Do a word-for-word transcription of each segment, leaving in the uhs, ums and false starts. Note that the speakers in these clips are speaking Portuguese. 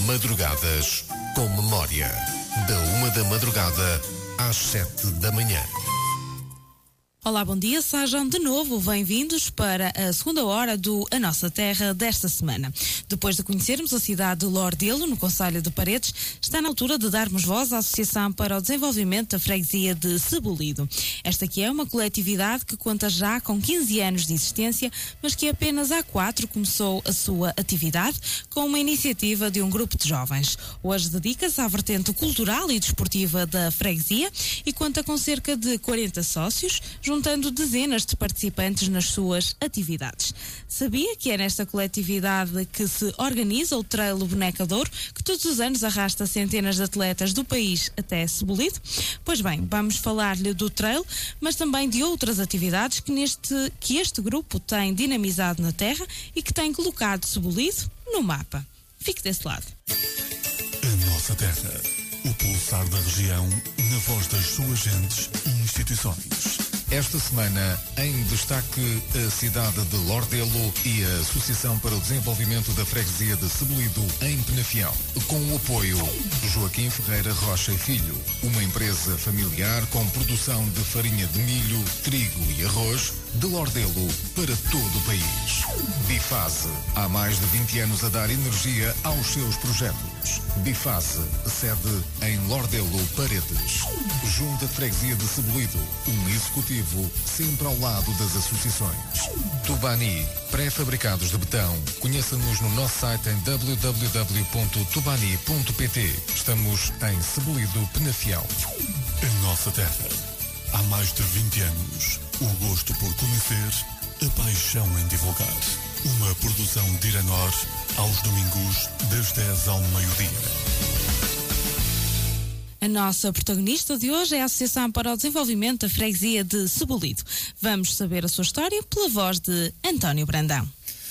Madrugadas com Memória. Da uma da madrugada às sete da manhã. Olá, bom dia, sejam de novo bem-vindos para a segunda hora do A Nossa Terra desta semana. Depois de conhecermos a cidade de Lordelo, no concelho de Paredes, está na altura de darmos voz à Associação para o Desenvolvimento da Freguesia de Cebulido. Esta aqui é uma coletividade que conta já com quinze anos de existência, mas que apenas há quatro começou a sua atividade com uma iniciativa de um grupo de jovens. Hoje dedica-se à vertente cultural e desportiva da freguesia e conta com cerca de quarenta sócios, juntando dezenas de participantes nas suas atividades. Sabia que é nesta coletividade que se organiza o Trail Boneca de Ouro, que todos os anos arrasta centenas de atletas do país até Cebulido? Pois bem, vamos falar-lhe do Trail, mas também de outras atividades que, neste, que este grupo tem dinamizado na terra e que tem colocado Cebulido no mapa. Fique desse lado. A Nossa Terra, o pulsar da região, na voz das suas gentes e instituições. Esta semana, em destaque, a cidade de Lordelo e a Associação para o Desenvolvimento da Freguesia de Cebulido, em Penafiel, com o apoio Joaquim Ferreira Rocha e Filho, uma empresa familiar com produção de farinha de milho, trigo e arroz, de Lordelo para todo o país. Bifase, há mais de vinte anos a dar energia aos seus projetos. Bifase, sede em Lordelo, Paredes. Junta de Freguesia de Cebulido, um executivo sempre ao lado das associações. Tubani, pré-fabricados de betão. Conheça-nos no nosso site em w w w ponto tubani ponto p t. Estamos em Cebulido, Penafiel. A Nossa Terra, há mais de vinte anos, o gosto por conhecer, a paixão em divulgar. Uma produção de Iranor, aos domingos, das dez ao meio-dia. A nossa protagonista de hoje é a Associação para o Desenvolvimento da Freguesia de Cebulido. Vamos saber a sua história pela voz de António Brandão.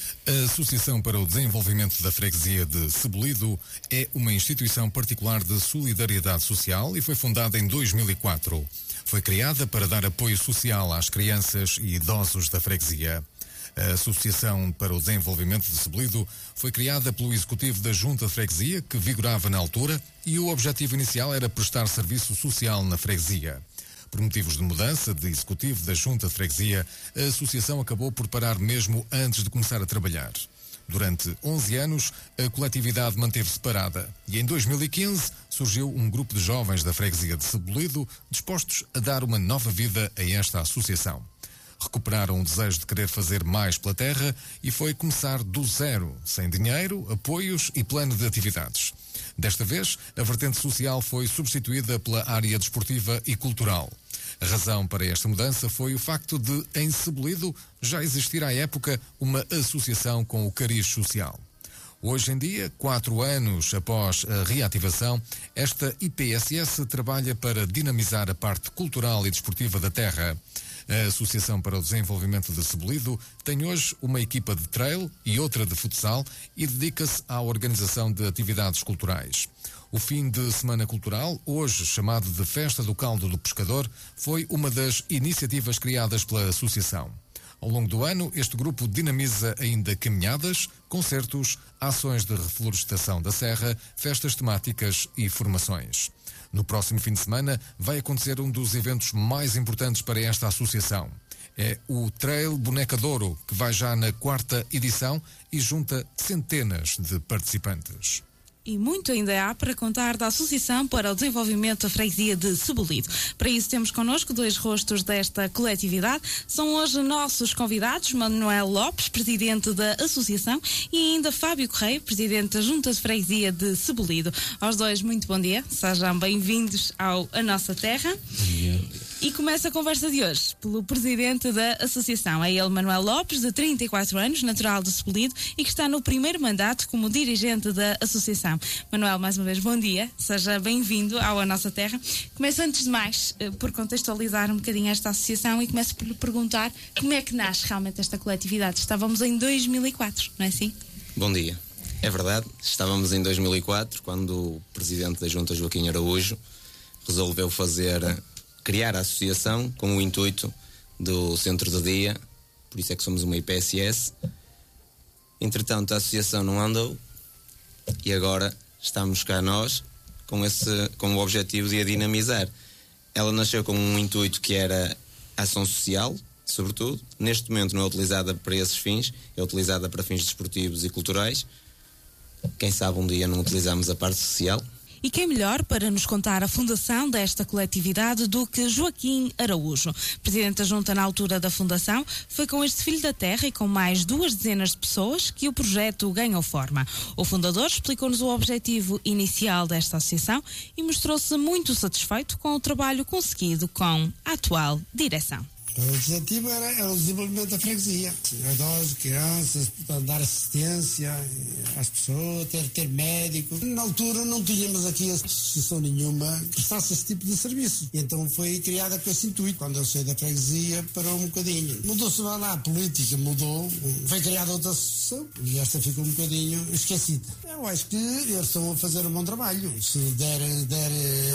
A Associação para o Desenvolvimento da Freguesia de Cebulido é uma instituição particular de solidariedade social e foi fundada em dois mil e quatro. Foi criada para dar apoio social às crianças e idosos da freguesia. A Associação para o Desenvolvimento de Cebulido foi criada pelo Executivo da Junta de Freguesia, que vigorava na altura, e o objetivo inicial era prestar serviço social na freguesia. Por motivos de mudança de Executivo da Junta de Freguesia, a Associação acabou por parar mesmo antes de começar a trabalhar. Durante onze anos, a coletividade manteve-se parada e em dois mil e quinze surgiu um grupo de jovens da freguesia de Cebulido dispostos a dar uma nova vida a esta associação. Recuperaram o desejo de querer fazer mais pela terra e foi começar do zero, sem dinheiro, apoios e plano de atividades. Desta vez, a vertente social foi substituída pela área desportiva e cultural. A razão para esta mudança foi o facto de, em Cebulido, já existir à época uma associação com o cariz social. Hoje em dia, quatro anos após a reativação, esta I P S S trabalha para dinamizar a parte cultural e desportiva da terra. A Associação para o Desenvolvimento de Cebulido tem hoje uma equipa de trail e outra de futsal e dedica-se à organização de atividades culturais. O fim de semana cultural, hoje chamado de Festa do Caldo do Pescador, foi uma das iniciativas criadas pela Associação. Ao longo do ano, este grupo dinamiza ainda caminhadas, concertos, ações de reflorestação da serra, festas temáticas e formações. No próximo fim de semana vai acontecer um dos eventos mais importantes para esta associação. É o Trail Boneca de Ouro, que vai já na quarta edição e junta centenas de participantes. E muito ainda há para contar da Associação para o Desenvolvimento da Freguesia de Cebulido. Para isso temos connosco dois rostos desta coletividade. São hoje nossos convidados, Manuel Lopes, presidente da Associação, e ainda Fábio Correia, presidente da Junta de Freguesia de Cebulido. Aos dois, muito bom dia. Sejam bem-vindos ao A Nossa Terra. Bom dia. E começa a conversa de hoje pelo presidente da Associação. É ele, Manuel Lopes, de trinta e quatro anos, natural de Cebulido, e que está no primeiro mandato como dirigente da Associação. Manuel, mais uma vez, bom dia. Seja bem-vindo ao A Nossa Terra. Começo, antes de mais, por contextualizar um bocadinho esta associação e começo por lhe perguntar como é que nasce realmente esta coletividade. Estávamos em dois mil e quatro, não é assim? Bom dia. É verdade. Estávamos em dois mil e quatro, quando o presidente da Junta, Joaquim Araújo, resolveu fazer... criar a associação com o intuito do centro de dia, por isso é que somos uma I P S S. Entretanto, a associação não andou e agora estamos cá nós com, esse, com o objetivo de a dinamizar. Ela nasceu com um intuito que era ação social, sobretudo. Neste momento não é utilizada para esses fins, é utilizada para fins desportivos e culturais. Quem sabe um dia não utilizamos a parte social. E quem melhor para nos contar a fundação desta coletividade do que Joaquim Araújo. Presidente da Junta na altura da fundação, foi com este filho da terra e com mais duas dezenas de pessoas que o projeto ganhou forma. O fundador explicou-nos o objetivo inicial desta associação e mostrou-se muito satisfeito com o trabalho conseguido com a atual direção. O objetivo era, era o desenvolvimento da freguesia. Idosos, crianças, dar assistência às pessoas, ter, ter médico. Na altura não tínhamos aqui associação nenhuma que prestasse esse tipo de serviço. Então foi criada com esse intuito. Quando eu saí da freguesia, parou um bocadinho. Mudou-se lá, a política mudou. Foi criada outra associação e esta ficou um bocadinho esquecida. Eu acho que eles estão a fazer um bom trabalho. Se der, der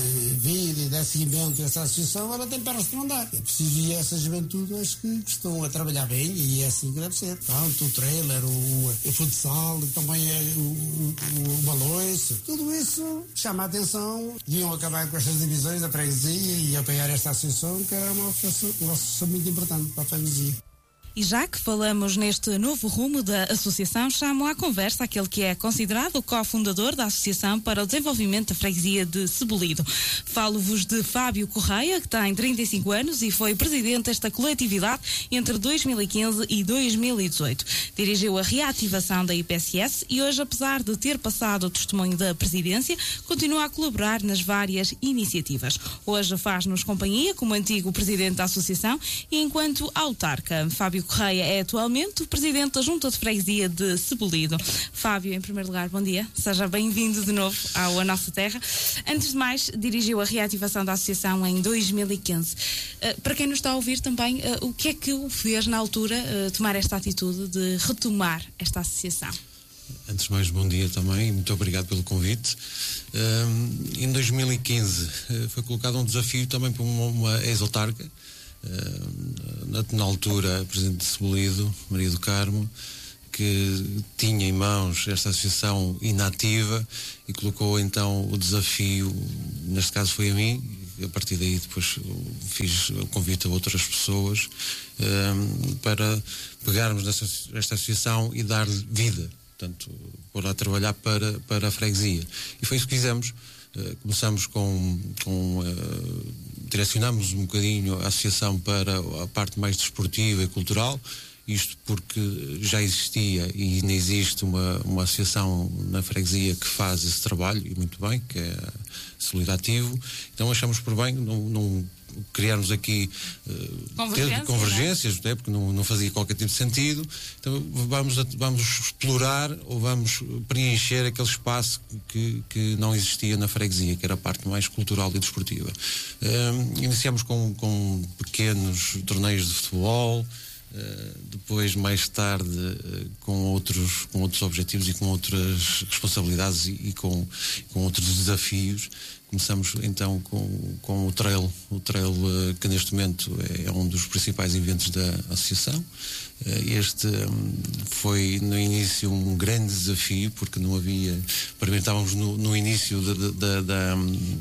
vida e der seguimento a essa associação, ela tem pernas para andar. É preciso ir a essas juventude, acho que estão a trabalhar bem e é assim que deve ser. Tanto o trailer, o, o futsal, também é o, o, o baloiço, tudo isso chama a atenção. Deviam acabar com estas divisões da freguesia e apoiar esta associação, que é uma associação muito importante para a freguesia. E já que falamos neste novo rumo da associação, chamo à conversa aquele que é considerado o cofundador da Associação para o Desenvolvimento da Freguesia de Cebolide. Falo-vos de Fábio Correia, que tem trinta e cinco anos e foi presidente desta coletividade entre dois mil e quinze e dois mil e dezoito. Dirigiu a reativação da I P S S e hoje, apesar de ter passado o testemunho da presidência, continua a colaborar nas várias iniciativas. Hoje faz-nos companhia como antigo presidente da associação e enquanto autarca. Fábio Correia é atualmente o presidente da Junta de Freguesia de Cebolide. Fábio, em primeiro lugar, bom dia. Seja bem-vindo de novo ao A Nossa Terra. Antes de mais, dirigiu a reativação da associação em dois mil e quinze. Uh, para quem nos está a ouvir também, uh, o que é que o fez na altura uh, tomar esta atitude de retomar esta associação? Antes de mais, bom dia também e muito obrigado pelo convite. Uh, em dois mil e quinze uh, foi colocado um desafio também para uma, uma ex-autarca, Uh, na, na altura a presidente de Cebolide, Maria do Carmo, que tinha em mãos esta associação inativa e colocou então o desafio, neste caso foi a mim, e a partir daí depois fiz o convite a outras pessoas uh, para pegarmos nesta, esta associação e dar-lhe vida, portanto, pôr a trabalhar para, para a freguesia. E foi isso que fizemos. Uh, começamos com, com uh, direcionamos um bocadinho a associação para a parte mais desportiva e cultural, isto porque já existia e ainda existe uma, uma associação na freguesia que faz esse trabalho, e muito bem, que é Solidativo. Então achamos por bem não, não criarmos aqui uh, Convergência, ter convergências, não é? Porque não, não fazia qualquer tipo de sentido. Então vamos, vamos explorar ou vamos preencher aquele espaço que, que não existia na freguesia, que era a parte mais cultural e desportiva. Uh, iniciamos com, com pequenos torneios de futebol, uh, depois mais tarde uh, com, outros, com outros objetivos e com outras responsabilidades e, e com, com outros desafios. Começamos então com, com o trail, o trail uh, que neste momento é um dos principais eventos da associação. Uh, este um, foi no início um grande desafio, porque não havia, experimentávamos no, no início da, da, da,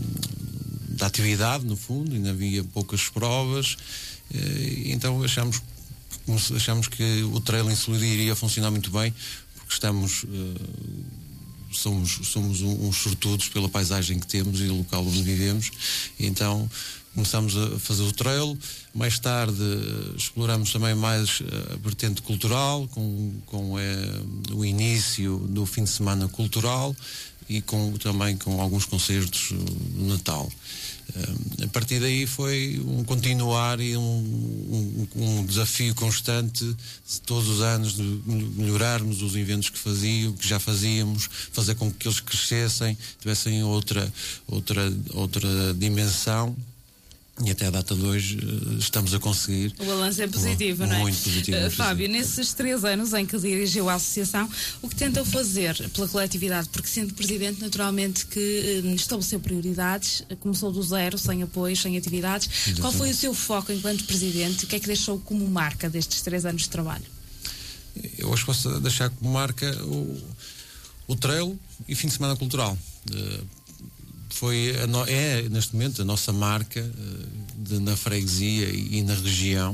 da atividade, no fundo, ainda havia poucas provas, uh, então achamos, achamos que o trail em Cebolide iria funcionar muito bem, porque estamos... Uh, Somos, somos uns sortudos pela paisagem que temos e o local onde vivemos. Então começamos a fazer o trail. Mais tarde exploramos também mais a vertente cultural, com, com é, o início do fim de semana cultural e com, também com alguns concertos no Natal. A partir daí foi um continuar e um, um, um desafio constante de todos os anos de melhorarmos os eventos que faziam, que já fazíamos, fazer com que eles crescessem, tivessem outra, outra, outra dimensão. E até a data de hoje estamos a conseguir. O balanço é positivo, não é? Muito positivo. Uh, muito Fábio, positivo. nesses três anos em que dirigiu a associação, o que tentam fazer pela coletividade? Porque sendo presidente, naturalmente que uh, estabeleceu prioridades, começou do zero, sem apoio, sem atividades. Exatamente. Qual foi o seu foco enquanto presidente? O que é que deixou como marca destes três anos de trabalho? Eu acho que posso deixar como marca o, o trail e fim de semana cultural. Foi a no, é neste momento a nossa marca de, na freguesia e, e na região.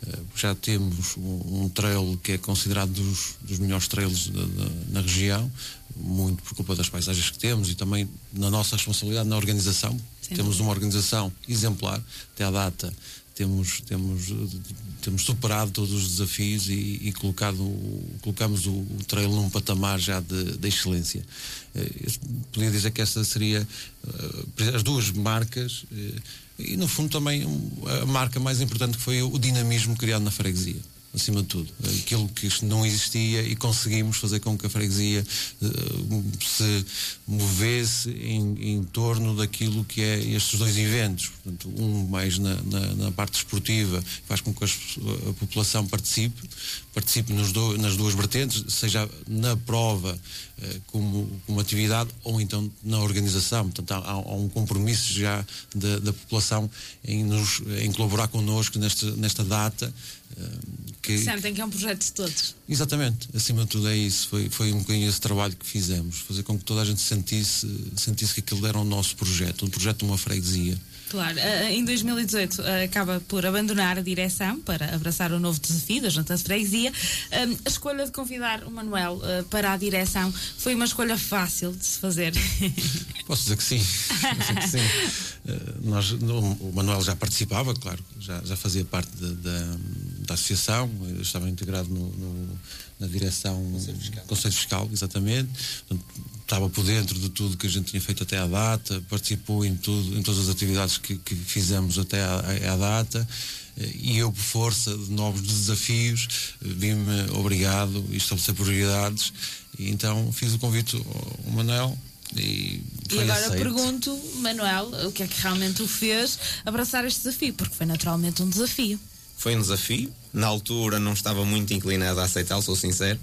Já temos um, um trail que é considerado dos, dos melhores trails de, de, na região, muito por culpa das paisagens que temos e também na nossa responsabilidade na organização. Sim, temos não. uma organização exemplar até à data. Temos, temos, temos superado todos os desafios e, e colocado, colocamos o, o trail num patamar já de, de excelência. Eu podia dizer que essa seria uh, as duas marcas uh, e no fundo também a marca mais importante que foi o dinamismo criado na freguesia. Acima de tudo, aquilo que não existia e conseguimos fazer com que a freguesia uh, se movesse em, em torno daquilo que é estes dois eventos. Portanto, um mais na, na, na parte esportiva, faz com que as, a população participe, participe nos do, nas duas vertentes, seja na prova uh, como, como atividade ou então na organização. Portanto, há, há um compromisso já da, da população em, nos, em colaborar connosco nesta, nesta data. Que sentem que é um projeto de todos. Exatamente, acima de tudo é isso. Foi, foi um bocadinho esse trabalho que fizemos, fazer com que toda a gente sentisse, sentisse que aquilo era o nosso projeto, um projeto de uma freguesia. Claro, em dois mil e dezoito acaba por abandonar a direção para abraçar o novo desafio da Junta de Freguesia. A escolha de convidar o Manuel para a direção foi uma escolha fácil de se fazer? Posso dizer que sim. Posso dizer que sim. Nós, o Manuel já participava, claro, já, já fazia parte de, de, da associação, eu estava integrado no, no, na direção Conselho Fiscal. Conselho Fiscal, exatamente. Portanto, estava por dentro de tudo que a gente tinha feito até à data, participou em tudo, em todas as atividades que, que fizemos até à, à data, e eu, por força de novos desafios, vi-me obrigado a estabelecer prioridades, e então fiz o convite ao Manuel. E, e agora aceito. Pergunto, Manuel, o que é que realmente o fez abraçar este desafio? Porque foi naturalmente um desafio. Foi um desafio. Na altura não estava muito inclinado a aceitá-lo, sou sincero.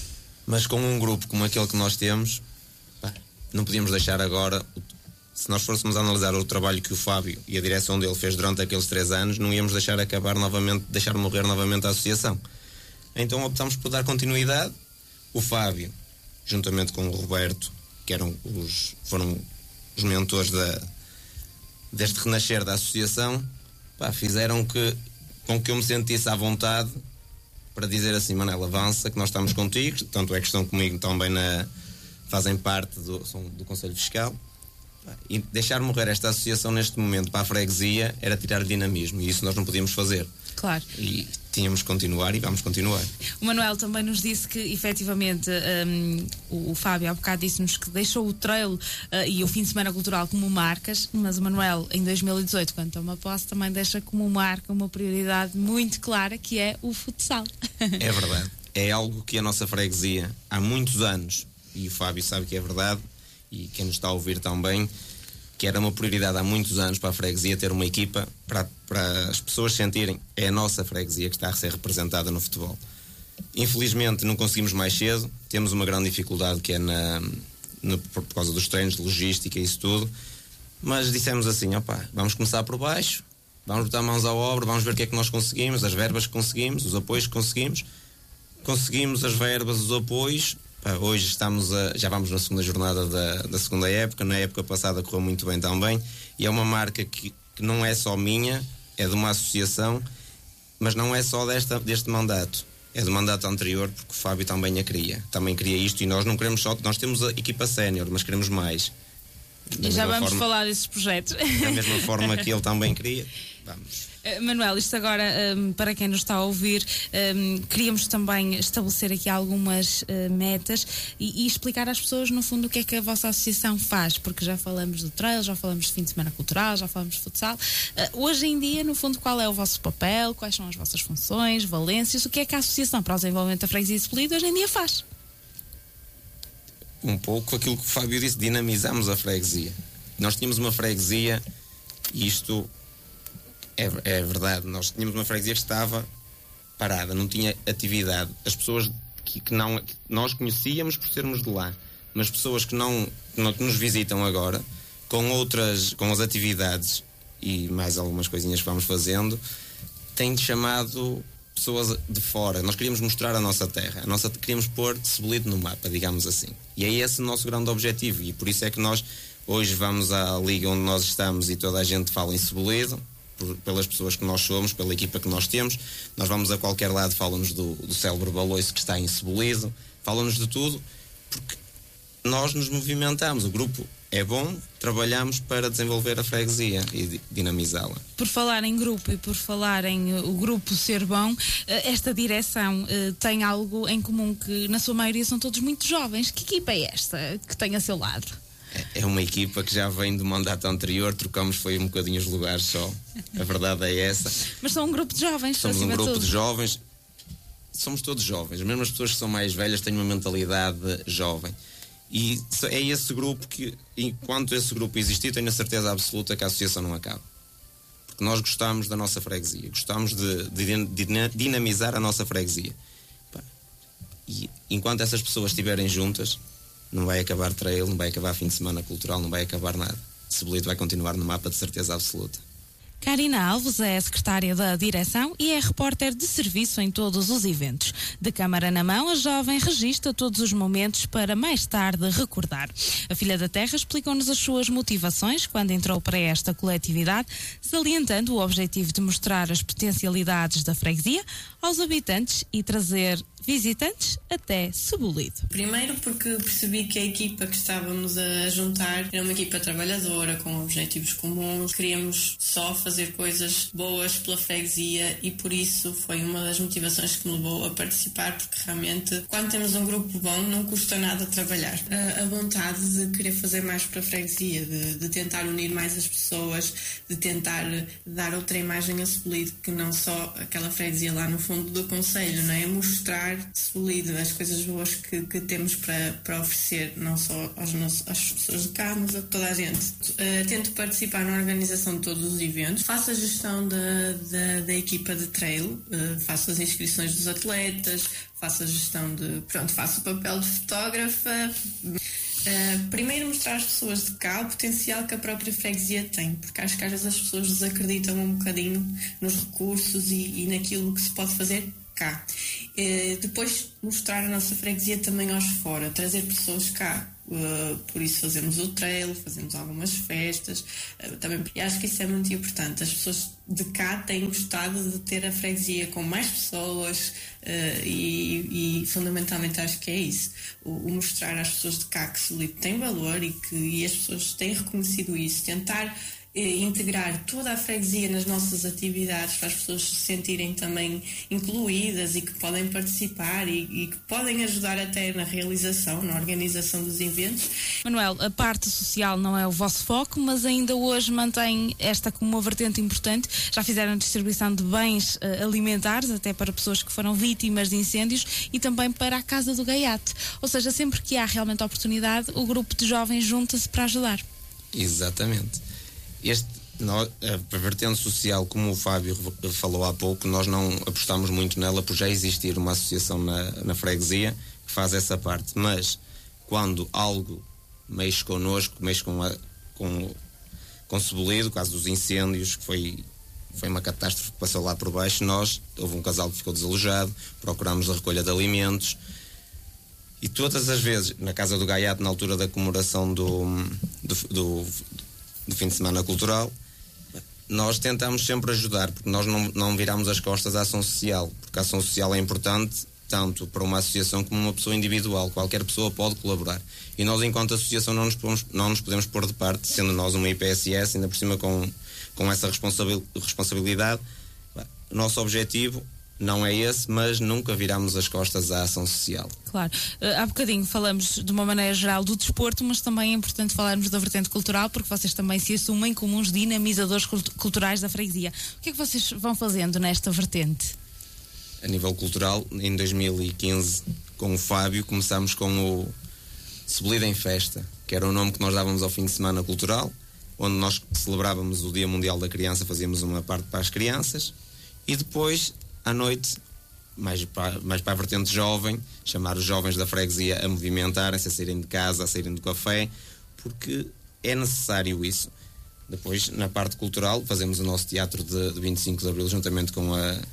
Mas com um grupo como aquele que nós temos, pá, não podíamos deixar agora. Se nós fôssemos analisar o trabalho que o Fábio e a direção dele fez durante aqueles três anos, não íamos deixar acabar novamente, deixar morrer novamente a associação. Então optámos por dar continuidade. O Fábio, juntamente com o Roberto, que eram os, foram os mentores da, deste renascer da associação, pá, fizeram que, com que eu me sentisse à vontade para dizer assim: Manela, avança, que nós estamos contigo. Tanto é que estão comigo também na, fazem parte do, são do Conselho Fiscal. Pá, e deixar morrer esta associação neste momento para a freguesia era tirar dinamismo, e isso nós não podíamos fazer. Claro. E tínhamos que continuar e vamos continuar. O Manuel também nos disse que, efetivamente, um, o, o Fábio há bocado disse-nos que deixou o trail uh, e o fim de semana cultural como marcas, mas o Manuel, em dois mil e dezoito, quando toma posse, também deixa como marca uma prioridade muito clara, que é o futsal. É verdade. É algo que a nossa freguesia, há muitos anos, e o Fábio sabe que é verdade, e quem nos está a ouvir também, que era uma prioridade há muitos anos para a freguesia ter uma equipa para, para as pessoas sentirem é a nossa freguesia que está a ser representada no futebol. Infelizmente não conseguimos mais cedo, temos uma grande dificuldade que é na, no, por causa dos treinos, de logística e isso tudo, mas dissemos assim: opá, vamos começar por baixo, vamos botar mãos à obra, vamos ver o que é que nós conseguimos, as verbas que conseguimos, os apoios que conseguimos, conseguimos as verbas, os apoios. Pá, hoje estamos a, já vamos na segunda jornada da, da segunda época. Na época passada correu muito bem também, e é uma marca que, que não é só minha, é de uma associação, mas não é só desta, deste mandato, é do mandato anterior, porque o Fábio também a queria, também queria isto, e nós não queremos só, nós temos a equipa sénior, mas queremos mais. Da e já vamos forma, falar desses projetos. Da mesma forma que ele também queria, vamos. Uh, Manuel, isto agora, um, para quem nos está a ouvir, um, queríamos também estabelecer aqui algumas uh, metas e, e explicar às pessoas, no fundo, o que é que a vossa associação faz, porque já falamos do trail, já falamos de fim de semana cultural, já falamos de futsal. Uh, hoje em dia, no fundo, qual é o vosso papel, quais são as vossas funções, valências, o que é que a Associação para o Desenvolvimento da Freguesia de Sebolide hoje em dia faz? Um pouco aquilo que o Fábio disse, dinamizamos a freguesia. Nós tínhamos uma freguesia, e isto é, é verdade, nós tínhamos uma freguesia que estava parada, não tinha atividade. As pessoas que, que, não, que nós conhecíamos por sermos de lá, mas pessoas que não, que não que nos visitam agora, com outras, com as atividades e mais algumas coisinhas que vamos fazendo, têm chamado pessoas de fora. Nós queríamos mostrar a nossa terra, a nossa, queríamos pôr Cebolide no mapa, digamos assim. E é esse o nosso grande objetivo, e por isso é que nós hoje vamos à liga onde nós estamos e toda a gente fala em Cebolide, por, pelas pessoas que nós somos, pela equipa que nós temos. Nós vamos a qualquer lado, falam-nos do, do célebre baloiço que está em Cebolide, falam-nos de tudo, porque nós nos movimentamos, o grupo é bom, trabalhamos para desenvolver a freguesia e dinamizá-la. Por falar em grupo e por falar em uh, o grupo ser bom, uh, esta direção uh, tem algo em comum, que na sua maioria são todos muito jovens. Que equipa é esta que tem a seu lado? É, é uma equipa que já vem do mandato anterior, trocamos foi um bocadinho os lugares só, a verdade é essa. Mas são um grupo de jovens, somos um grupo de, de jovens, somos todos jovens, mesmo as pessoas que são mais velhas têm uma mentalidade jovem. E é esse grupo que, enquanto esse grupo existir, tenho a certeza absoluta que a associação não acaba. Porque nós gostamos da nossa freguesia, gostamos de, de, de dinamizar a nossa freguesia. E enquanto essas pessoas estiverem juntas, não vai acabar trail, não vai acabar fim de semana cultural, não vai acabar nada. Cebolide vai continuar no mapa de certeza absoluta. Karina Alves é a secretária da direção e é repórter de serviço em todos os eventos. De câmara na mão, a jovem registra todos os momentos para mais tarde recordar. A Filha da Terra explicou-nos as suas motivações quando entrou para esta coletividade, salientando o objetivo de mostrar as potencialidades da freguesia aos habitantes e trazer visitantes até Cebolide. Primeiro porque percebi que a equipa que estávamos a juntar era uma equipa trabalhadora, com objetivos comuns, queríamos só fazer coisas boas pela freguesia e por isso foi uma das motivações que me levou a participar, porque realmente quando temos um grupo bom não custa nada trabalhar. A, a vontade de querer fazer mais para a freguesia, de, de tentar unir mais as pessoas, de tentar dar outra imagem a Cebolide que não só aquela freguesia lá no fundo do concelho, não é? Mostrar Cebolide, as coisas boas que, que temos para, para oferecer, não só aos nossos, às pessoas de cá, mas a toda a gente. Uh, tento participar na organização de todos os eventos, faço a gestão da, da, da equipa de trail, uh, faço as inscrições dos atletas, faço a gestão de... Pronto, faço o papel de fotógrafa. Uh, primeiro mostrar às pessoas de cá o potencial que a própria freguesia tem, porque acho que às vezes as pessoas desacreditam um bocadinho nos recursos e, e naquilo que se pode fazer cá. Uh, depois mostrar a nossa freguesia também aos fora, trazer pessoas cá. Uh, por isso fazemos o trail, fazemos algumas festas, uh, também, e acho que isso é muito importante. As pessoas de cá têm gostado de ter a freguesia com mais pessoas, uh, e, e fundamentalmente acho que é isso, o, o mostrar às pessoas de cá que Cebolide tem valor e que e as pessoas têm reconhecido isso, tentar integrar toda a freguesia nas nossas atividades para as pessoas se sentirem também incluídas e que podem participar e, e que podem ajudar até na realização, na organização dos eventos. Manuel, a parte social não é o vosso foco, mas ainda hoje mantém esta como uma vertente importante. Já fizeram distribuição de bens uh, alimentares até para pessoas que foram vítimas de incêndios e também para a Casa do Gaiate. Ou seja, sempre que há realmente oportunidade, o grupo de jovens junta-se para ajudar. Exatamente. Este, nós, a vertente social, como o Fábio falou há pouco, nós não apostamos muito nela por já existir uma associação na, na freguesia que faz essa parte, mas quando algo mexe connosco, mexe com a, com, com Cebolide, o caso dos incêndios, que foi, foi uma catástrofe que passou lá por baixo, nós, houve um casal que ficou desalojado, procurámos a recolha de alimentos e todas as vezes, na Casa do Gaiate, na altura da comemoração do, do, do do fim de semana cultural, nós tentamos sempre ajudar, porque nós não, não viramos as costas à ação social, porque a ação social é importante tanto para uma associação como uma pessoa individual, qualquer pessoa pode colaborar e nós enquanto associação não nos podemos, não nos podemos pôr de parte, sendo nós uma I P S S, ainda por cima com, com essa responsabil, responsabilidade. O nosso objetivo não é esse, mas nunca viramos as costas à ação social. Claro. Uh, há bocadinho falamos de uma maneira geral do desporto, mas também é importante falarmos da vertente cultural, porque vocês também se assumem como uns dinamizadores cult- culturais da freguesia. O que é que vocês vão fazendo nesta vertente? A nível cultural, em dois mil e quinze, com o Fábio, começámos com o Cebolide em Festa, que era o nome que nós dávamos ao fim de semana cultural, onde nós celebrávamos o Dia Mundial da Criança, fazíamos uma parte para as crianças, e depois à noite, mais para, mais para a vertente jovem, chamar os jovens da freguesia a movimentarem-se, a saírem de casa, a saírem do café, porque é necessário isso. Depois, na parte cultural, fazemos o nosso teatro de, de vinte e cinco de Abril, juntamente com a,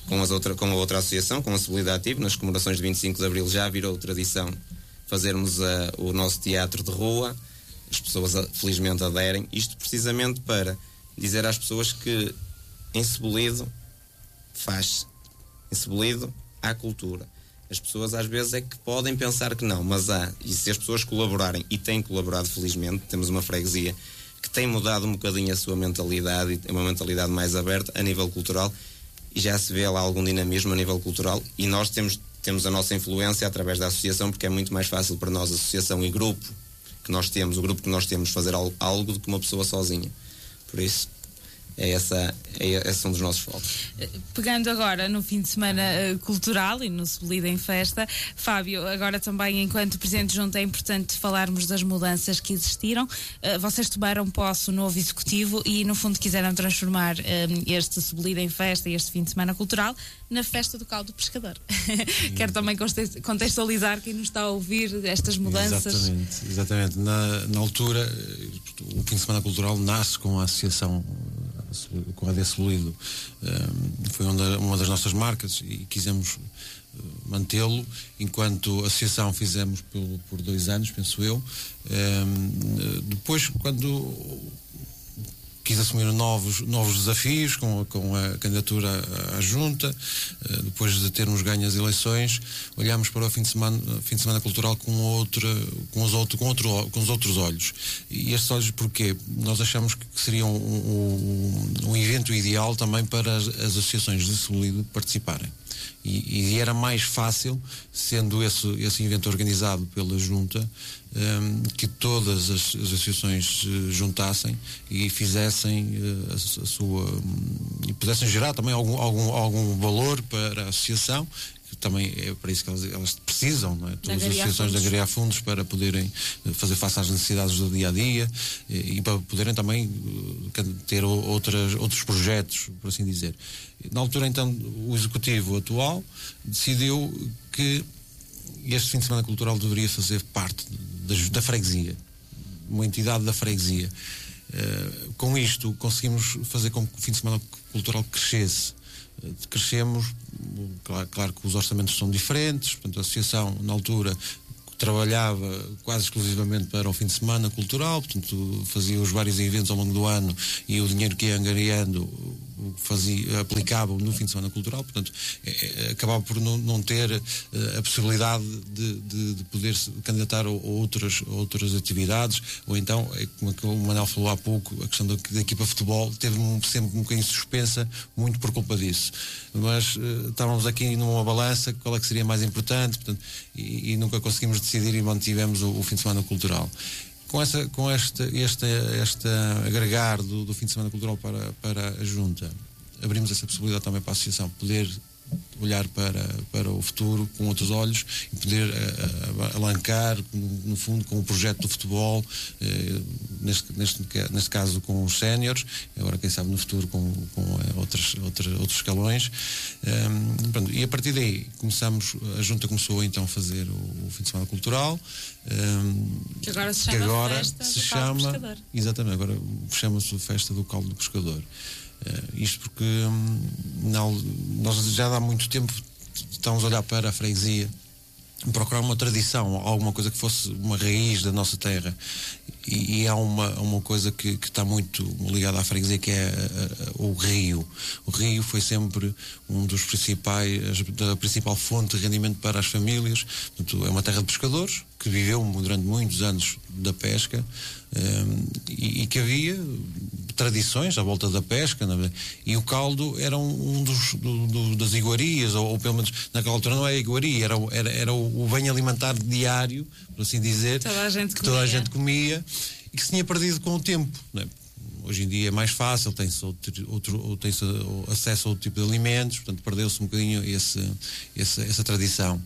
com, as outra, com a outra associação, com a Cebolinda Ativo, nas comemorações de vinte e cinco de Abril já virou tradição fazermos a, o nosso teatro de rua. As pessoas a, felizmente aderem, isto precisamente para dizer às pessoas que em Cebolide faz, em Cebolide há cultura. As pessoas às vezes é que podem pensar que não, mas há, e se as pessoas colaborarem, e têm colaborado felizmente, temos uma freguesia que tem mudado um bocadinho a sua mentalidade, e tem uma mentalidade mais aberta a nível cultural, e já se vê lá algum dinamismo a nível cultural, e nós temos, temos a nossa influência através da associação, porque é muito mais fácil para nós, associação e grupo que nós temos, o grupo que nós temos, fazer algo, algo do que uma pessoa sozinha. Por isso, é, essa, é esse um dos nossos focos. Pegando agora no fim de semana uh, cultural e no Cebolide em Festa, Fábio, agora também enquanto Presidente de Junta é importante falarmos das mudanças que existiram. Uh, vocês tomaram posse o novo Executivo e no fundo quiseram transformar uh, este Cebolide em Festa e este fim de semana cultural na Festa do Caldo Pescador. Quero também contextualizar quem nos está a ouvir estas mudanças. Exatamente, exatamente. Na, na altura, o fim de semana cultural nasce com a associação, com a A D Cebolide. Um, foi uma, uma das nossas marcas e quisemos uh, mantê-lo. Enquanto associação fizemos por, por dois anos, penso eu. Um, depois, quando quis assumir novos, novos desafios com, com a candidatura à, à junta, uh, depois de termos ganho as eleições, olhámos para o fim de semana, fim de semana cultural com, outra, com, os outro, com, outro, com os outros olhos. E estes olhos porquê? Nós achamos que seria um, um, um evento ideal também para as, as associações de Cebolide participarem. E, e era mais fácil, sendo esse, esse evento organizado pela Junta, um, que todas as, as associações uh, juntassem e fizessem uh, a, a sua... Um, e pudessem gerar também algum, algum, algum valor para a associação, que também é para isso que elas, elas precisam, não é? Todas as associações de angariar fundos para poderem fazer face às necessidades do dia a dia e, e para poderem também uh, ter outras, outros projetos, por assim dizer. Na altura, então, o Executivo atual decidiu que este fim de semana cultural deveria fazer parte da, da freguesia, uma entidade da freguesia. Uh, com isto, conseguimos fazer com que o fim de semana cultural crescesse. Uh, crescemos, claro, claro que os orçamentos são diferentes, portanto, a associação, na altura, trabalhava quase exclusivamente para o fim de semana cultural, portanto fazia os vários eventos ao longo do ano e o dinheiro que ia angariando fazia, aplicava no fim de semana cultural, portanto é, acabava por não, não ter a possibilidade de, de, de poder se candidatar a outras, outras atividades, ou então, como o Manel falou há pouco, a questão da, da equipa de futebol teve sempre um bocadinho suspensa, muito por culpa disso. Mas uh, estávamos aqui numa balança, qual é que seria mais importante, portanto, e, e nunca conseguimos decidir e mantivemos o, o fim de semana cultural. Com, essa, com este, este, este agregar do, do fim de semana cultural para, para a Junta, abrimos essa possibilidade também para a associação poder olhar para, para o futuro com outros olhos e poder uh, alancar, no, no fundo, com o projeto do futebol, uh, neste, neste, neste caso com os séniores, agora quem sabe no futuro com, com uh, outros, outros, outros escalões. Um, pronto, e a partir daí começamos, a Junta começou então a fazer o, o fim de semana cultural, um, que agora se chama que agora Festa se do chama, Caldo Pescador. Exatamente, agora chama-se Festa do Caldo do Pescador. Uh, isto porque hum, não, nós já há muito tempo estamos a olhar para a freguesia, procurar uma tradição, alguma coisa que fosse uma raiz da nossa terra, e, e há uma, uma coisa que, que está muito ligada à freguesia, que é a, a, o rio. O rio foi sempre um dos principais, a principal fonte de rendimento para as famílias. Portanto, é uma terra de pescadores que viveu durante muitos anos da pesca, um, e, e que havia tradições à volta da pesca, não é? E o caldo era um, um dos do, do, das iguarias, ou, ou pelo menos naquela altura não é iguaria, era, era, era o, o bem alimentar diário, por assim dizer, toda a gente que comia. toda a gente comia e que se tinha perdido com o tempo, não é? Hoje em dia é mais fácil, tem-se outro, outro, tem-se acesso a outro tipo de alimentos, portanto perdeu-se um bocadinho esse, esse, essa tradição.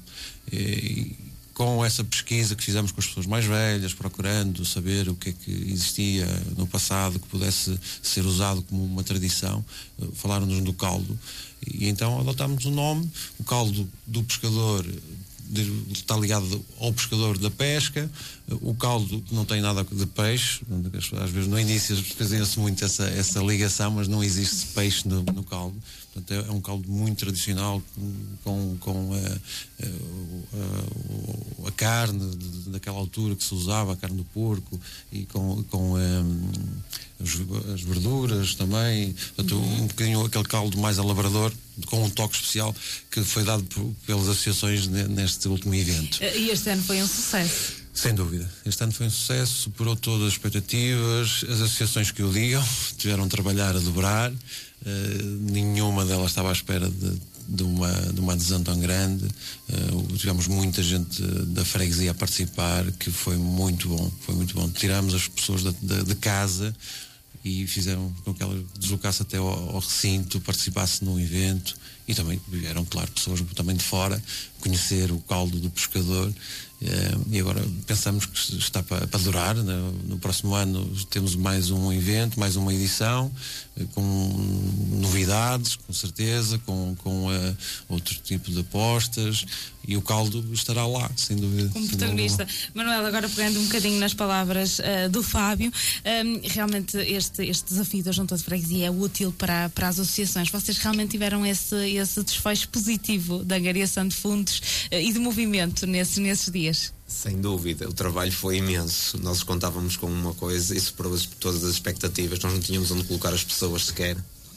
E, com essa pesquisa que fizemos com as pessoas mais velhas, procurando saber o que é que existia no passado que pudesse ser usado como uma tradição, falaram-nos do caldo, e então adotámos o nome, o caldo do pescador está ligado ao pescador da pesca. O caldo não tem nada de peixe, às vezes no início fazia-se muito essa, essa ligação, mas não existe peixe no, no caldo. Portanto, é um caldo muito tradicional, com, com a, a, a, a carne daquela altura que se usava, a carne do porco, e com, com um, as, as verduras também. Portanto, um bocadinho aquele caldo mais alabrador, com um toque especial que foi dado por, pelas associações neste último evento. E este ano foi um sucesso. Sem dúvida. Este ano foi um sucesso, superou todas as expectativas. As associações que o digam tiveram de trabalhar a dobrar. Uh, nenhuma delas estava à espera de, de, uma, de uma adesão tão grande. Uh, tivemos muita gente da freguesia a participar, que foi muito bom. Foi muito bom. Tiramos as pessoas de, de, de casa e fizeram com que ela deslocasse até ao, ao recinto, participasse num evento, e também vieram, claro, pessoas também de fora conhecer o caldo do pescador. Uh, e agora pensamos que está para, para durar, né? No próximo ano temos mais um evento, mais uma edição, uh, com novidades, com certeza, com, com uh, outro tipo de apostas, e o caldo estará lá, sem dúvida. Como protagonista. Manuel, agora pegando um bocadinho nas palavras uh, do Fábio, um, realmente este, este desafio da Junta de Freguesia é útil para, para as associações. Vocês realmente tiveram esse, esse desfecho positivo da angariação de fundos uh, e de movimento nesse, nesses dias? Sem dúvida, o trabalho foi imenso. Nós contávamos com uma coisa e superou todas as expectativas. Nós não tínhamos onde colocar as pessoas sequer.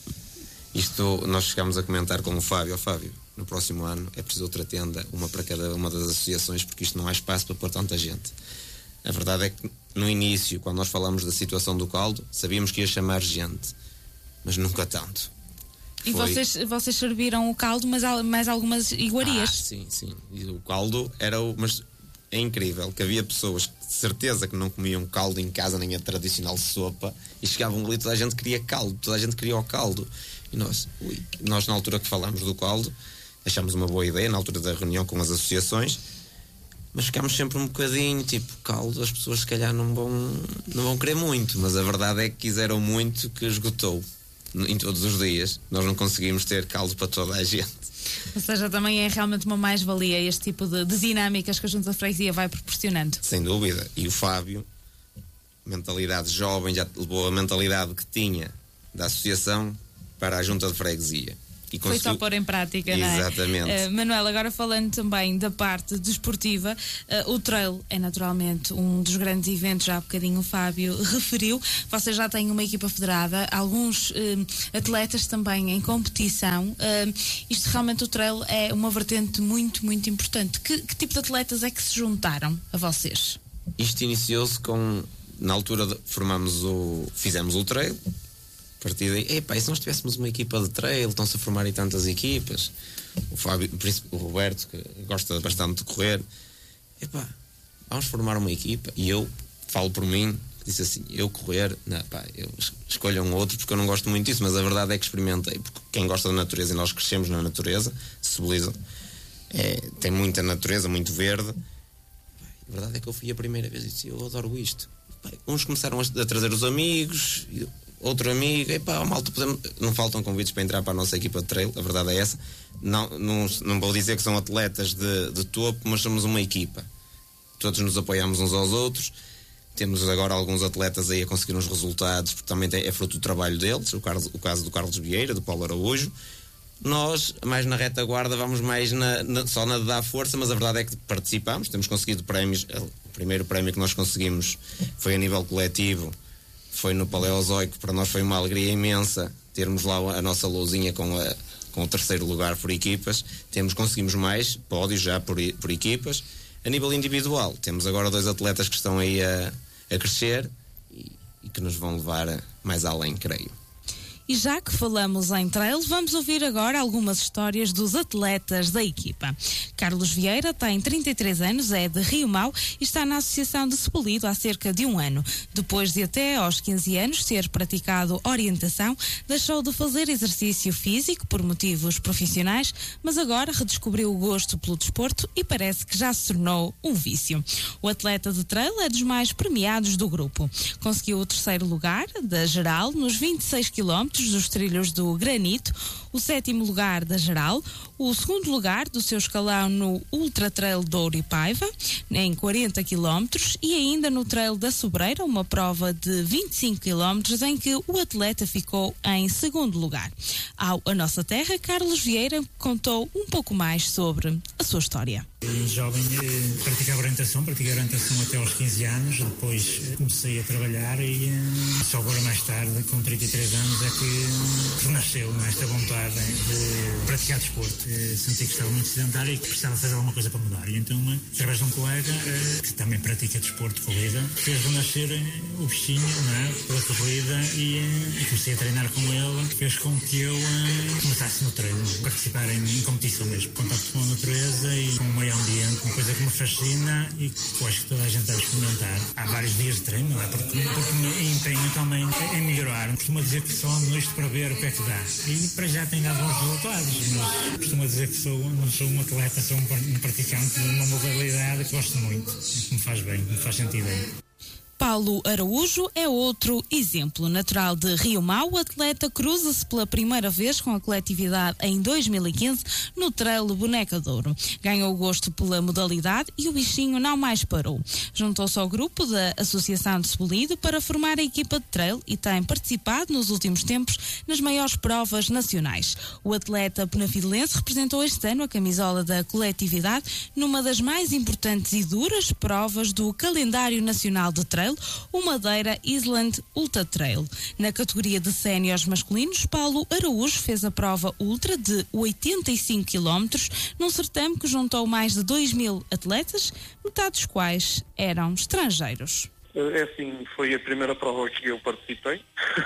Isto, nós chegámos a comentar com o Fábio. Ó Fábio, no próximo ano é preciso outra tenda, uma para cada uma das associações, porque isto não há espaço para pôr tanta gente. A verdade é que no início, quando nós falámos da situação do caldo, sabíamos que ia chamar gente, mas nunca tanto. E Foi... vocês, vocês serviram o caldo, mas mais algumas iguarias? Ah, sim, sim. E o caldo era o... Mas é incrível que havia pessoas que de certeza que não comiam caldo em casa, nem a tradicional sopa, e chegavam ali, toda a gente queria caldo, toda a gente queria o caldo. E nós, ui, nós na altura que falámos do caldo, achámos uma boa ideia, na altura da reunião com as associações, mas ficámos sempre um bocadinho, tipo, caldo, as pessoas se calhar não vão, não vão querer muito, mas a verdade é que quiseram muito, que esgotou em todos os dias. Nós não conseguimos ter caldo para toda a gente. Ou seja, também é realmente uma mais-valia este tipo de, de dinâmicas que a Junta de Freguesia vai proporcionando. Sem dúvida. E o Fábio, mentalidade jovem, já levou a mentalidade que tinha da associação para a Junta de Freguesia. E foi conseguiu... só pôr em prática, não é? Exatamente. Uh, Manuel, agora falando também da parte desportiva, uh, o trail é naturalmente um dos grandes eventos, já há bocadinho o Fábio referiu. Vocês já têm uma equipa federada, alguns uh, atletas também em competição. Uh, isto realmente, o trail é uma vertente muito, muito importante. Que, que tipo de atletas é que se juntaram a vocês? Isto iniciou-se com, na altura de, formamos o, fizemos o trail. A partir daí, epá, e se nós tivéssemos uma equipa de trail, estão-se a formar aí tantas equipas. O Fábio, o Roberto, que gosta bastante de correr, epá, vamos formar uma equipa. E eu, falo por mim, disse assim, eu correr, não, pá, eu escolho um outro, porque eu não gosto muito disso, mas a verdade é que experimentei, porque quem gosta da natureza, e nós crescemos na natureza, Sebeliza, é, tem muita natureza, muito verde. A verdade é que eu fui a primeira vez e disse, eu adoro isto. Epá, uns começaram a trazer os amigos, e outro amigo, epá, malta, podemos... não faltam convites para entrar para a nossa equipa de trail, a verdade é essa. Não, não, não vou dizer que são atletas de, de topo, mas somos uma equipa. Todos nos apoiamos uns aos outros. Temos agora alguns atletas aí a conseguir uns resultados, porque também é fruto do trabalho deles, o, Carlos, o caso do Carlos Vieira, do Paulo Araújo. Nós, mais na retaguarda, vamos mais na, na, só na de dar força, mas a verdade é que participamos, temos conseguido prémios. O primeiro prémio que nós conseguimos foi a nível coletivo, foi no Paleozoico. Para nós foi uma alegria imensa termos lá a nossa lousinha com, a, com o terceiro lugar por equipas. Temos, conseguimos mais pódios já por, por equipas. A nível individual, temos agora dois atletas que estão aí a, a crescer e, e que nos vão levar mais além, creio. E já que falamos em trail, vamos ouvir agora algumas histórias dos atletas da equipa. Carlos Vieira tem trinta e três anos, é de Rio Mau e está na Associação de Sebelido há cerca de um ano. Depois de até aos quinze anos ter praticado orientação, deixou de fazer exercício físico por motivos profissionais, mas agora redescobriu o gosto pelo desporto e parece que já se tornou um vício. O atleta de trail é dos mais premiados do grupo. Conseguiu o terceiro lugar da geral nos vinte e seis quilómetros dos trilhos do Granito, o sétimo lugar da geral, o segundo lugar do seu escalão no Ultra Trail de Ouro e Paiva, em quarenta quilómetros, e ainda no Trail da Sobreira, uma prova de vinte e cinco quilómetros, em que o atleta ficou em segundo lugar. Ao A Nossa Terra, Carlos Vieira contou um pouco mais sobre a sua história. Em jovem eh, praticava orientação, pratiquei orientação até aos quinze anos, depois eh, comecei a trabalhar e eh, só agora mais tarde, com trinta e três anos, é que renasceu esta vontade de praticar desporto. Eh, senti que estava muito sedentário e que precisava fazer alguma coisa para mudar. E então, eh, através de um colega eh, que também pratica desporto de corrida, fez renascer eh, o bichinho, não é, pela corrida e, eh, e comecei a treinar com ele, fez com que eu eh, começasse no treino, participar em, em competição mesmo, contato com a natureza e com o meio ambiente, uma coisa que me fascina e que eu acho que toda a gente deve experimentar. Há vários dias de treino, não é? Porque, porque me empenho também em melhorar. Costumo dizer que só ando isto para ver o que é que dá. E para já tem dado bons resultados, mas costumo dizer que sou, não sou um atleta, sou um praticante de uma modalidade que gosto muito, que me faz bem, que me faz sentir bem. Paulo Araújo é outro exemplo. Natural de Rio Mau, o atleta cruza-se pela primeira vez com a coletividade em dois mil e quinze no Trail Boneca de Ouro. Ganhou o gosto pela modalidade e o bichinho não mais parou. Juntou-se ao grupo da Associação de Sebolido para formar a equipa de trail e tem participado nos últimos tempos nas maiores provas nacionais. O atleta penafidelense representou este ano a camisola da coletividade numa das mais importantes e duras provas do calendário nacional de trail, o Madeira Island Ultra Trail. Na categoria de séniores masculinos, Paulo Araújo fez a prova ultra de oitenta e cinco quilómetros num certame que juntou mais de dois mil atletas, metade dos quais eram estrangeiros. É assim, foi a primeira prova que eu participei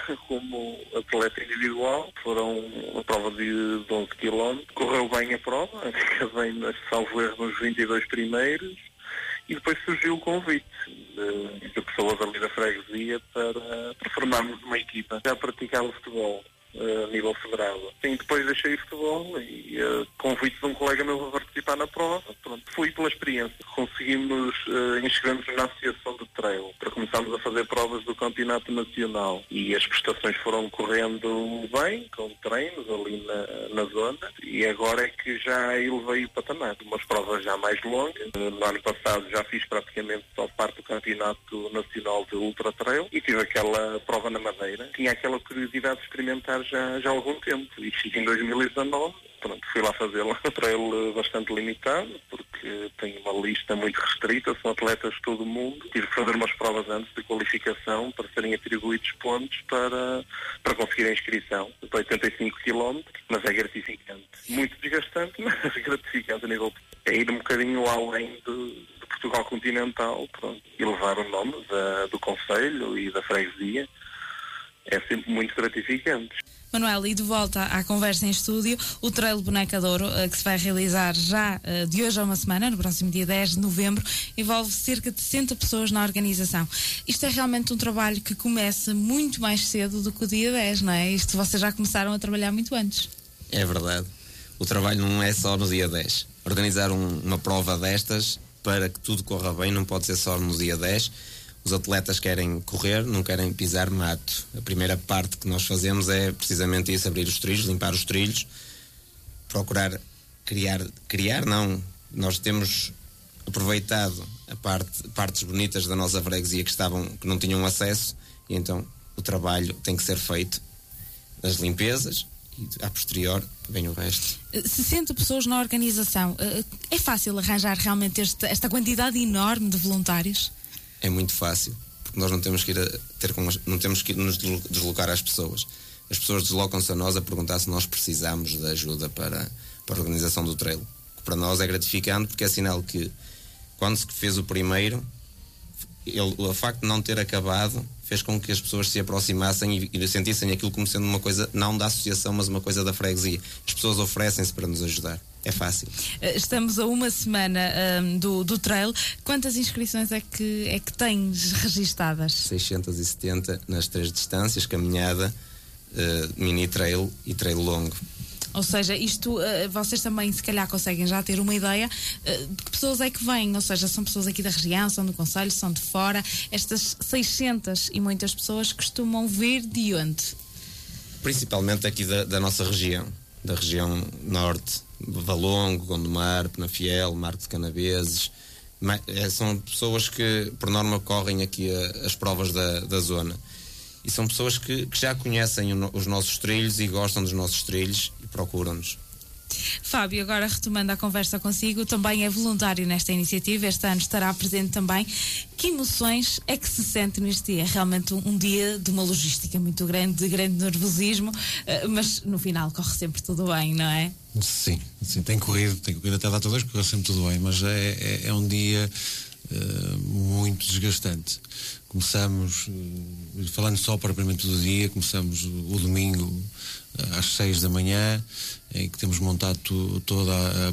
como atleta individual. Foram uma prova de doze quilómetros. Correu bem a prova, acabei, salvo erro, nos vinte e dois primeiros. E depois surgiu o convite de, de pessoas ali da freguesia para, para formarmos uma equipa. Já praticava futebol a nível federado. Sim, depois deixei o futebol e uh, convite de um colega meu a participar na prova. Pronto, fui pela experiência. Conseguimos uh, inscrever-nos na Associação de Trail para começarmos a fazer provas do Campeonato Nacional. E as prestações foram correndo bem, com treinos ali na, na zona. E agora é que já elevei o patamar. Umas provas já mais longas. Uh, no ano passado já fiz praticamente só parte do Campeonato Nacional de Ultra Trail e tive aquela prova na Madeira. Tinha aquela curiosidade de experimentar Já, já há algum tempo e fiz em dois mil e dezanove, pronto, fui lá fazê-la. Um trail bastante limitado porque tem uma lista muito restrita, são atletas de todo o mundo. Tive que fazer umas provas antes de qualificação para serem atribuídos pontos para, para conseguir a inscrição de oitenta e cinco quilómetros, mas é gratificante, muito desgastante, mas gratificante a nível é ir um bocadinho além de, de Portugal continental, pronto, e levar o nome da, do concelho e da freguesia. É sempre muito gratificante. Manuel, e de volta à conversa em estúdio, o Trail Boneca de Ouro, que se vai realizar já de hoje a uma semana, no próximo dia dez de novembro, envolve cerca de sessenta pessoas na organização. Isto é realmente um trabalho que começa muito mais cedo do que o dia dez, não é? Isto vocês já começaram a trabalhar muito antes. É verdade. O trabalho não é só no dia dez. Organizar um, uma prova destas, para que tudo corra bem, não pode ser só no dia dez. Os atletas querem correr, não querem pisar mato. A primeira parte que nós fazemos é precisamente isso, abrir os trilhos, limpar os trilhos, procurar criar, criar não, nós temos aproveitado a parte, partes bonitas da nossa freguesia que, estavam, que não tinham acesso, e então o trabalho tem que ser feito das limpezas e a posterior vem o resto. sessenta pessoas na organização, é fácil arranjar realmente esta, esta quantidade enorme de voluntários? É muito fácil, porque nós não temos que ir a ter com as, não temos que nos deslocar às pessoas. As pessoas deslocam-se a nós a perguntar se nós precisamos de ajuda para, para a organização do trail. Que para nós é gratificante, porque é sinal que quando se fez o primeiro, ele, o facto de não ter acabado fez com que as pessoas se aproximassem e, e sentissem aquilo como sendo uma coisa não da associação, mas uma coisa da freguesia. As pessoas oferecem-se para nos ajudar. É fácil. Estamos a uma semana um, do, do trail. Quantas inscrições é que, é que tens registadas? seiscentas e setenta nas três distâncias, caminhada, uh, mini trail e trail longo. Ou seja, isto, uh, vocês também se calhar conseguem já ter uma ideia uh, de que pessoas é que vêm, ou seja, são pessoas aqui da região, são do concelho, são de fora. Estas seiscentas e muitas pessoas costumam vir de onde? Principalmente aqui da, da nossa região. da região norte, Valongo, Gondomar, Penafiel, Marco de Canaveses. São pessoas que, por norma, correm aqui a, as provas da, da zona. E são pessoas que, que já conhecem o, os nossos trilhos e gostam dos nossos trilhos e procuram-nos. Fábio, agora retomando a conversa consigo, também é voluntário nesta iniciativa, este ano estará presente também. Que emoções é que se sente neste dia? É realmente um, um dia de uma logística muito grande, de grande nervosismo, uh, mas no final corre sempre tudo bem, não é? Sim, sim, tem corrido, tem corrido até a data dois, corre sempre tudo bem, mas é, é, é um dia uh, muito desgastante. Começamos, uh, falando só propriamente do dia, começamos o, o domingo uh, às seis da manhã, em que temos montado tu, toda a